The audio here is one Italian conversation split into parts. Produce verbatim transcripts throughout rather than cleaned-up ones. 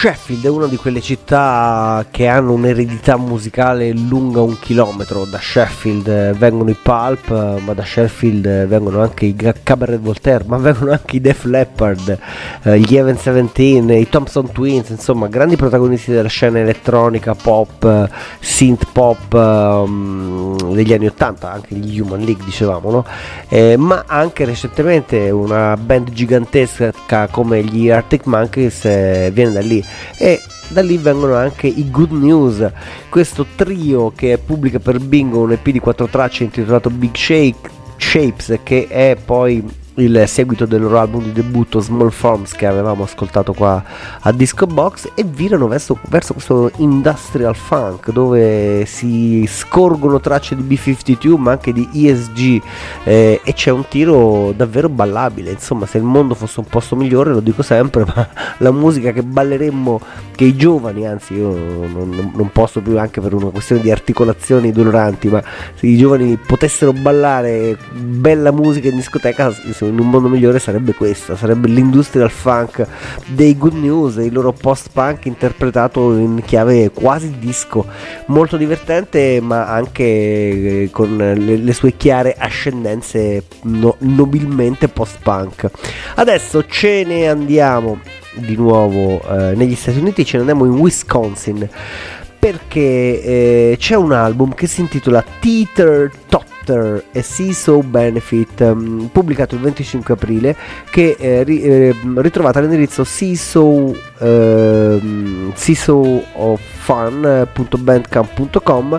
Sheffield è una di quelle città che hanno un'eredità musicale lunga un chilometro. Da Sheffield vengono i Pulp, ma da Sheffield vengono anche i Cabaret Voltaire, ma vengono anche i Def Leppard, eh, gli Even Seventeen, i Thompson Twins, insomma grandi protagonisti della scena elettronica, pop, synth pop um, degli anni ottanta, anche gli Human League dicevamo, no? Eh, ma anche recentemente una band gigantesca come gli Arctic Monkeys eh, viene da lì, e da lì vengono anche i Good News, questo trio che pubblica per Bingo un E P di quattro tracce intitolato Big Shake, Shapes, che è poi il seguito del loro album di debutto Small Forms che avevamo ascoltato qua a Disco Box, e virano verso, verso questo industrial funk dove si scorgono tracce di B cinquantadue ma anche di E S G, eh, e c'è un tiro davvero ballabile. Insomma, se il mondo fosse un posto migliore, lo dico sempre, ma la musica che balleremmo, che i giovani, anzi io non, non posso più anche per una questione di articolazioni doloranti, ma se i giovani potessero ballare bella musica in discoteca, in un mondo migliore sarebbe questa, sarebbe l'industrial funk dei Good News, il loro post-punk interpretato in chiave quasi disco, molto divertente ma anche con le, le sue chiare ascendenze no, nobilmente post-punk. Adesso ce ne andiamo di nuovo eh, negli Stati Uniti, ce ne andiamo in Wisconsin, perché eh, c'è un album che si intitola Teeter Totter e Seesaw Benefit, um, pubblicato il venticinque aprile, che è ri, eh, ritrovata all'indirizzo seesaw eh, seesaw of fun punto bandcamp punto com,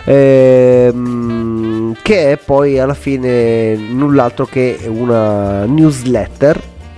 ehm, che è poi alla fine null'altro che una newsletter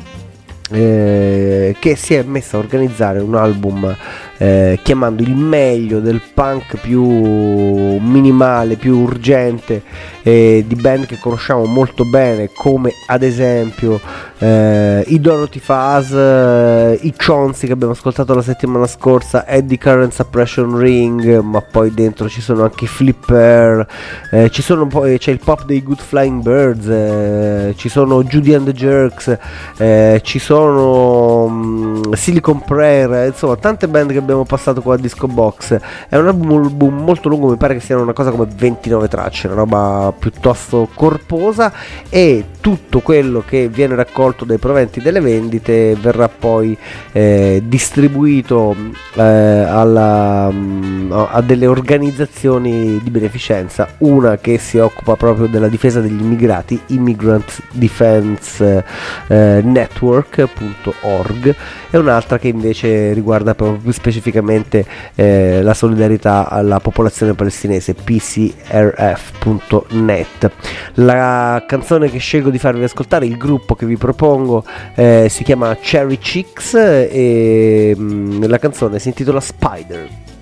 eh, che si è messa a organizzare un album Eh, chiamando il meglio del punk più minimale, più urgente, eh, di band che conosciamo molto bene, come ad esempio eh, i Dorothy Fuzz, eh, i Chauncey che abbiamo ascoltato la settimana scorsa, Eddie Current Suppression Ring, ma poi dentro ci sono anche i Flipper, eh, ci sono poi, c'è il pop dei Good Flying Birds, eh, ci sono Judy and the Jerks, eh, ci sono um, Silicon Prayer, insomma tante band che abbiamo passato qua a Disco Box. È un album molto lungo, mi pare che siano una cosa come ventinove tracce, una roba piuttosto corposa, e tutto quello che viene raccolto dai proventi delle vendite verrà poi eh, distribuito eh, alla, a delle organizzazioni di beneficenza, una che si occupa proprio della difesa degli immigrati, Immigrant Defense eh, Network punto org, e un'altra che invece riguarda proprio più specificamente eh, la solidarietà alla popolazione palestinese, P C R F punto net. La canzone che scelgo di farvi ascoltare, il gruppo che vi propongo, eh, si chiama Cherry Chicks, e mh, la canzone si intitola Spider.